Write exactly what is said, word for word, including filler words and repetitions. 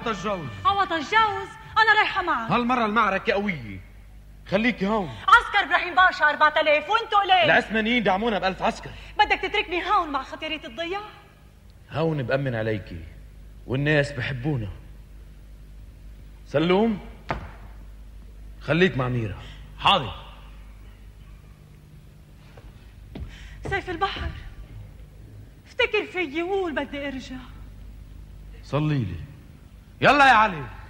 عوض الجوز. عوض الجوز؟ أنا رايحة معك. هالمرة المعركة قوية، خليكي هون. عسكر إبراهيم باشا أربعة آلاف، وانتو ليه؟ العثمانيين دعمونا بألف عسكر. بدك تتركني هون مع خطيرة الضياع؟ هون بأمن عليكي والناس بحبونا. سلوم خليك مع ميرا. حاضر. سيف البحر، افتكر فيي وقول بدي ارجع. صلي لي. يلا يا علي.